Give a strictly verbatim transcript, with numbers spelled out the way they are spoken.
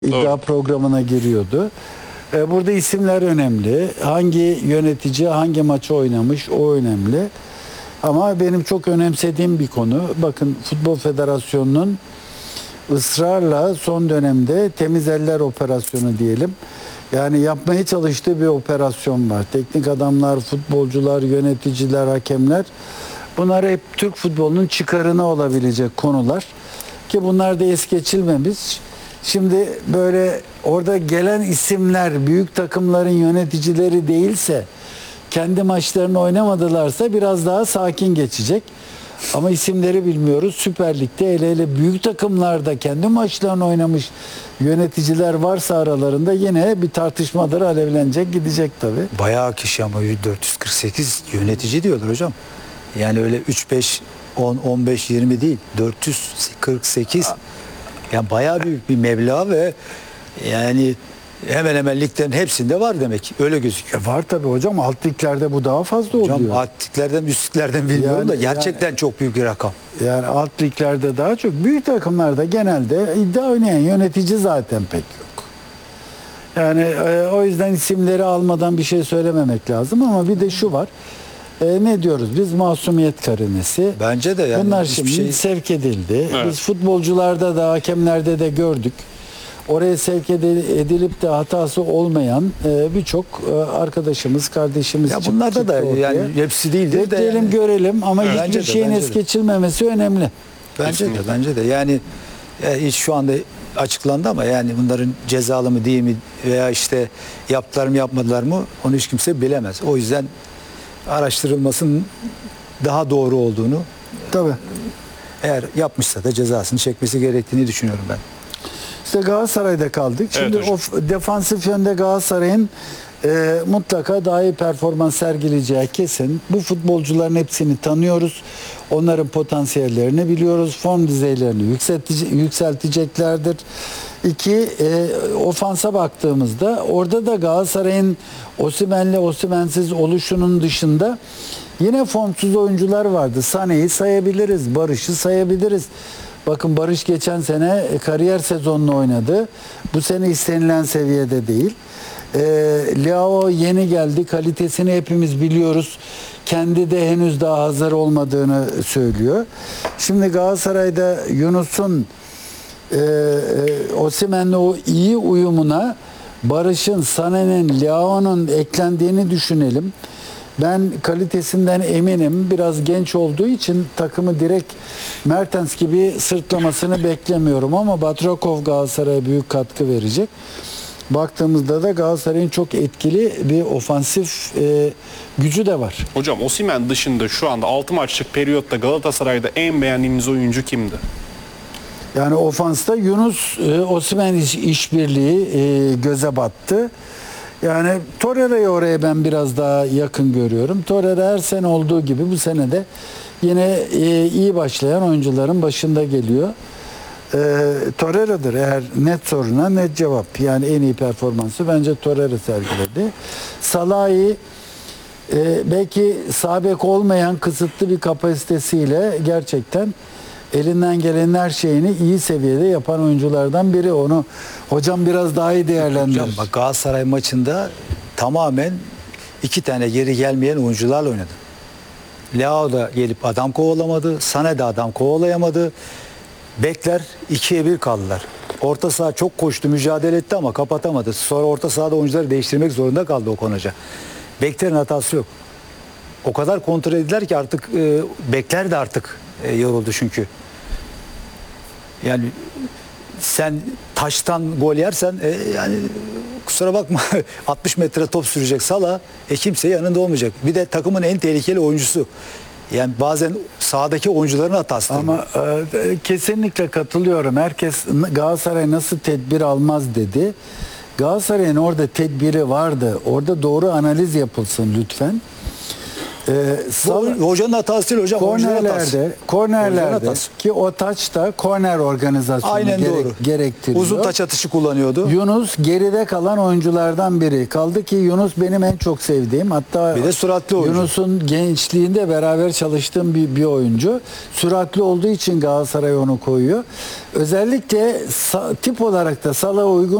İddia Doğru. programına giriyordu. Ee, burada isimler önemli. Hangi yönetici hangi maçı oynamış o önemli. Ama benim çok önemsediğim bir konu. Bakın Futbol Federasyonu'nun ısrarla son dönemde temiz eller operasyonu diyelim. Yani yapmaya çalıştığı bir operasyon var. Teknik adamlar, futbolcular, yöneticiler, hakemler. Bunlar hep Türk futbolunun çıkarına olabilecek konular. Ki bunlar da es geçilmemiş. Şimdi böyle orada gelen isimler büyük takımların yöneticileri değilse, kendi maçlarını oynamadılarsa biraz daha sakin geçecek. Ama isimleri bilmiyoruz. Süper Lig'de hele hele büyük takımlarda kendi maçlarını oynamış yöneticiler varsa aralarında yine bir tartışmadır, alevlenecek, gidecek tabii. Bayağı kişi ama dört yüz kırk sekiz yönetici diyorlar hocam. Yani öyle üç beş on on beş yirmi değil. dört yüz kırk sekiz. Yani bayağı büyük bir meblağ ve yani hemen hemen liglerin hepsinde var demek. Öyle gözüküyor. E var tabii hocam. Alt liglerde bu daha fazla Hocam oluyor. alt liglerden üst liglerden bilmiyorum Yani- da gerçekten yani- çok büyük bir rakam. Yani alt liglerde daha çok. Büyük takımlarda genelde iddia oynayan yönetici zaten pek yok. Yani e, o yüzden isimleri almadan bir şey söylememek lazım ama bir de şu var. E, ne diyoruz biz? Masumiyet karinesi. Bence de yani Bunlar hiçbir şimdi şey- sevk edildi. Evet. Biz futbolcularda da hakemlerde de gördük. Oraya sevk edi- edilip de hatası olmayan e, birçok e, arkadaşımız, kardeşimiz Ya çık- bunlarda da çıktı ortaya. yani hepsi değildir de Bekleyelim, yani. görelim ama Evet. hiçbir Bence de, şeyin bence es de. geçilmemesi önemli. Bence Kesinlikle. de bence de yani e, hiç şu anda açıklandı ama yani bunların cezalı mı değil mi veya işte yaptılar mı yapmadılar mı onu hiç kimse bilemez. O yüzden araştırılmasının daha doğru olduğunu, Tabii. eğer yapmışsa da cezasını çekmesi gerektiğini düşünüyorum ben. İşte Galatasaray'da kaldık. Şimdi Evet hocam. o f- defansif yönde Galatasaray'ın e, mutlaka daha iyi performans sergileyeceği kesin. Bu futbolcuların hepsini tanıyoruz. Onların potansiyellerini biliyoruz. Form düzeylerini yükseltici, yükselteceklerdir. İki, e, ofansa baktığımızda orada da Galatasaray'ın Osimhen'le Osimhen'siz oluşunun dışında yine formsuz oyuncular vardı. Sané'yi sayabiliriz, Barış'ı sayabiliriz. Bakın Barış geçen sene kariyer sezonunu oynadı. Bu sene istenilen seviyede değil. E, Leao yeni geldi. Kalitesini hepimiz biliyoruz. Kendi de henüz daha hazır olmadığını söylüyor. Şimdi Galatasaray'da Yunus'un e, e, Osimhen'le o iyi uyumuna Barış'ın, Sané'nin, Leao'nun eklendiğini düşünelim. Ben kalitesinden eminim. Biraz genç olduğu için takımı direkt Mertens gibi sırtlamasını beklemiyorum ama Batrakov Galatasaray'a büyük katkı verecek. Baktığımızda da Galatasaray'ın çok etkili bir ofansif e, gücü de var. Hocam Osimhen dışında şu anda altı maçlık periyotta Galatasaray'da en beğendiğiniz oyuncu kimdi? Yani ofansta Yunus e, Osimhen iş, işbirliği e, göze battı. Yani Torreira'yı oraya ben biraz daha yakın görüyorum. Torreira her sene olduğu gibi bu sene de yine e, iyi başlayan oyuncuların başında geliyor. E, Torreira'dır eğer net soruna net cevap. Yani en iyi performansı bence Torreira sergiledi. Salah'ı e, belki sağ bek olmayan kısıtlı bir kapasitesiyle gerçekten elinden gelen her şeyini iyi seviyede yapan oyunculardan biri. Onu hocam biraz daha iyi değerlendirir. Hocam bak Galatasaray maçında tamamen iki tane geri gelmeyen oyuncularla oynadı. Leao da gelip adam kovalamadı. Sané de adam kovalayamadı. Bekler ikiye bir kaldılar. Orta saha çok koştu, mücadele etti ama kapatamadı. Sonra orta sahada oyuncuları değiştirmek zorunda kaldı Okan Hoca. Beklerin hatası yok. O kadar kontrol ettiler ki artık e, bekler de artık e, yoruldu çünkü. Yani sen taştan gol yersen e, yani kusura bakma altmış metre top sürecek Salah e, kimse yanında olmayacak. Bir de takımın en tehlikeli oyuncusu. Yani bazen sahadaki oyuncuların hatası. Ama e, kesinlikle katılıyorum. Herkes Galatasaray nasıl tedbir almaz dedi. Galatasaray'ın orada tedbiri vardı. Orada doğru analiz yapılsın lütfen. Ee, Bu Sal- hocanın hatası değil hocam. oyuncuların hatası. kornerlerde, Oyuncuların kornerlerde hatası. ki o taç da korner organizasyonu Aynen gerek- doğru. gerektiriyor. Uzun taç atışı kullanıyordu. Yunus geride kalan oyunculardan biri. Kaldı ki Yunus benim en çok sevdiğim, hatta Bir de süratli oyuncu. Yunus'un gençliğinde beraber çalıştığım bir, bir oyuncu. Süratli olduğu için Galatasaray onu koyuyor. Özellikle sa- tip olarak da Salah'a uygun